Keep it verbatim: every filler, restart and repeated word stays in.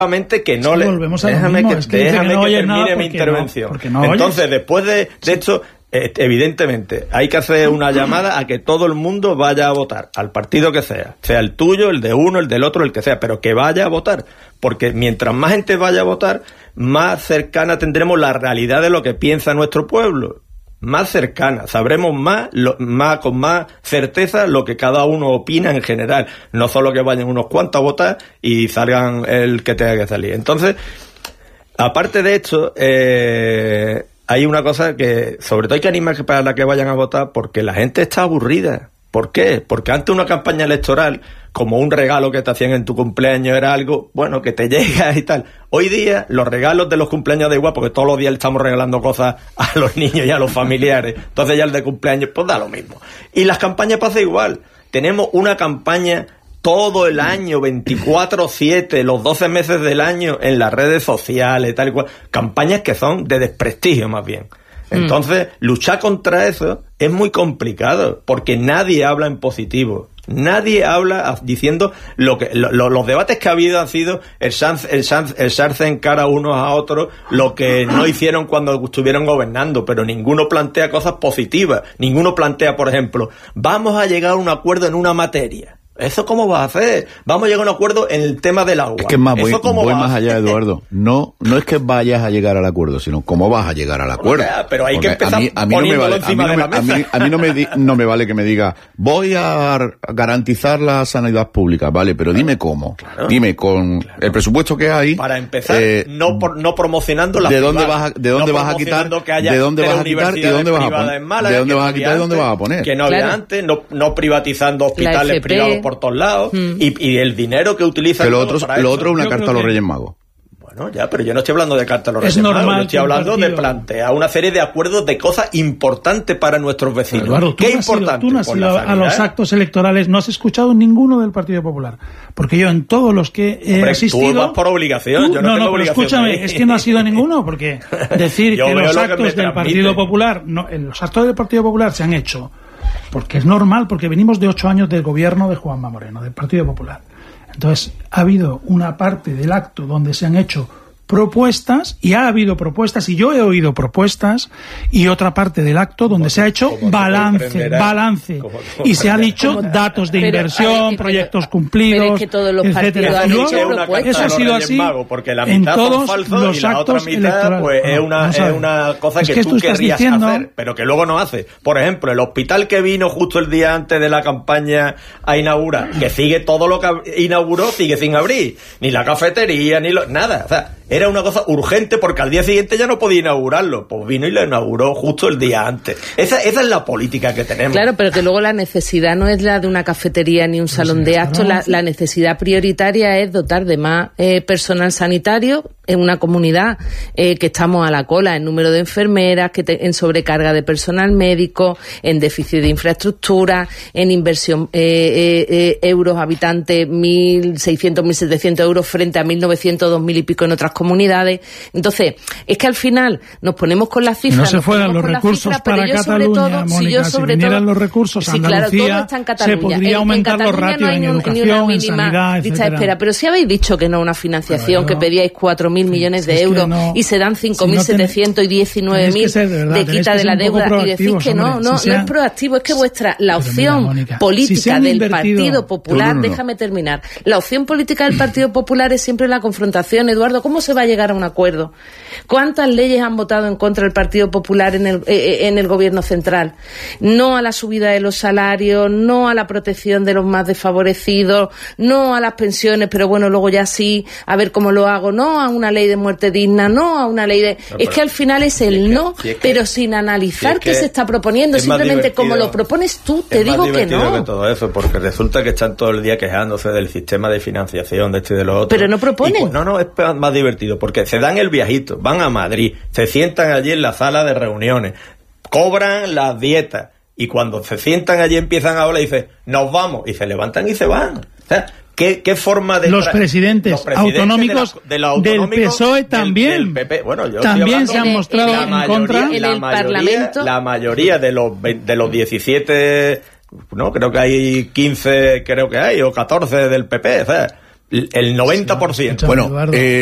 que no le... Déjame que, es que, déjame que, no que termine mi intervención. No, no Entonces, oyes. después de... De sí. hecho... Evidentemente, hay que hacer una llamada a que todo el mundo vaya a votar, al partido que sea, sea el tuyo, el de uno, el del otro, el que sea, pero que vaya a votar, porque mientras más gente vaya a votar, más cercana tendremos la realidad de lo que piensa nuestro pueblo, más cercana, sabremos más, lo, más con más certeza lo que cada uno opina en general, no solo que vayan unos cuantos a votar y salgan el que tenga que salir. Entonces, aparte de esto, eh... hay una cosa que, sobre todo hay que animar para la que vayan a votar, porque la gente está aburrida. ¿Por qué? Porque antes una campaña electoral, como un regalo que te hacían en tu cumpleaños, era algo, bueno, que te llega y tal. Hoy día, los regalos de los cumpleaños da igual, porque todos los días le estamos regalando cosas a los niños y a los familiares. Entonces ya el de cumpleaños, pues da lo mismo. Y las campañas pasa igual. Tenemos una campaña todo el año, veinticuatro siete, los doce meses del año, en las redes sociales, tal y cual. Campañas que son de desprestigio, más bien. Entonces, mm. luchar contra eso es muy complicado, porque nadie habla en positivo. Nadie habla diciendo lo que lo, lo, los debates que ha habido han sido el chance, el chance, el echarse en cara unos a otros lo que no hicieron cuando estuvieron gobernando, pero ninguno plantea cosas positivas. Ninguno plantea, por ejemplo, vamos a llegar a un acuerdo en una materia. ¿Eso cómo vas a hacer? Vamos a llegar a un acuerdo en el tema del agua. Es que más voy, voy más allá, Eduardo. No, no es que vayas a llegar al acuerdo, sino cómo vas a llegar al acuerdo. Bueno, pero hay Porque que empezar a mí, a mí poniéndolo no me vale, encima a mí no me, de la mesa. A mí, a mí no, me di, no me vale que me diga, voy a garantizar la sanidad pública, vale, pero dime cómo. Claro, dime con claro. el presupuesto que hay. Para empezar, eh, no, por, no promocionando la ¿De dónde vas a, de dónde no vas a quitar? ¿De dónde vas a quitar y dónde vas a poner? Málaga, ¿De dónde vas a quitar y dónde vas a poner? Que no había claro. antes, no, no privatizando hospitales privados por todos lados. Mm. Y, y el dinero que utilizan que lo otro, para lo eso. otro es una yo carta a los Reyes Magos. Bueno, ya, pero yo no estoy hablando de carta a los Reyes Magos, yo estoy hablando de plantear una serie de acuerdos de cosas importantes para nuestros vecinos. Eduardo, ¿Qué es importante? Tú no has ido a los actos electorales, no has escuchado ninguno del Partido Popular, porque yo en todos los que he Hombre, asistido... Tú vas por obligación, tú, yo no, no tengo no, obligación. Escúchame, es que no has ido a ninguno, porque decir que los actos del Partido Popular, no, los actos del Partido Popular se han hecho, porque es normal, porque venimos de ocho años del gobierno de Juanma Moreno, del Partido Popular. Entonces, ha habido una parte del acto donde se han hecho propuestas, y ha habido propuestas, y yo he oído propuestas, y otra parte del acto donde se ha hecho balance, balance, y se ha dicho datos de inversión, proyectos cumplidos, etcétera. Eso ha sido así en todos los actos electorales. Pues es una, es una cosa que, que tú querrías diciendo... hacer, pero que luego no haces. Por ejemplo, el hospital que vino justo el día antes de la campaña a inaugurar, que sigue todo lo que inauguró, sigue sin abrir, ni la cafetería, ni lo, nada, o sea, era una cosa urgente porque al día siguiente ya no podía inaugurarlo. Pues vino y lo inauguró justo el día antes. Esa, esa es la política que tenemos. Claro, pero que luego la necesidad no es la de una cafetería ni un salón sí, de actos. La, la necesidad prioritaria es dotar de más eh, personal sanitario en una comunidad eh, que estamos a la cola en número de enfermeras, que te, en sobrecarga de personal médico, en déficit de infraestructura, en inversión eh, eh, eh, euros habitantes, mil seiscientos, mil setecientos euros frente a mil novecientos, dos mil y pico en otras comunidades. Entonces, es que al final nos ponemos con las cifras. No se fueran los recursos cifras, para Cataluña, todo, Mónica, si, yo sobre si vinieran todo, los recursos a Andalucía, sí, claro, todo está en Cataluña. Se podría en, aumentar en los ratios no en educación, en sanidad, etcétera. Espera, pero si habéis dicho que no una financiación, que pedíais cuatro mil millones de euros no, y se dan cinco mil setecientos diecinueve mil de quita de la deuda y decís que no, no, si no es proactivo, es que vuestra, la opción Mónica, política si del Partido Popular, no, no, no. déjame terminar, la opción política del Partido Popular es siempre la confrontación. Eduardo, ¿cómo se va a llegar a un acuerdo? ¿Cuántas leyes han votado en contra del Partido Popular en el, eh, en el gobierno central? No a la subida de los salarios, no a la protección de los más desfavorecidos, no a las pensiones, pero bueno, luego ya sí, a ver cómo lo hago, no a una ley de muerte digna, no a una ley de... No, es que al final es el si es que, no, si es que, pero sin analizar si es qué se está proponiendo, simplemente como lo propones tú, te digo que no. Que todo eso, porque resulta que están todo el día quejándose del sistema de financiación de este y de lo otro. Pero no proponen. Pues, no, no, es más divertido, porque se dan el viajito, van a Madrid, se sientan allí en la sala de reuniones, cobran las dietas, y cuando se sientan allí empiezan a hablar y dicen, nos vamos, y se levantan y se van. O sea, ¿Qué, ¿Qué forma de... Los presidentes, los presidentes autonómicos, de la, de del P S O E también, del, del P P. Bueno, yo también se han mostrado en mayoría, contra. En el mayoría, Parlamento. La mayoría de los, de los diecisiete, no, creo que hay quince, creo que hay, o catorce del P P, o sea, el noventa por ciento. Bueno, eh,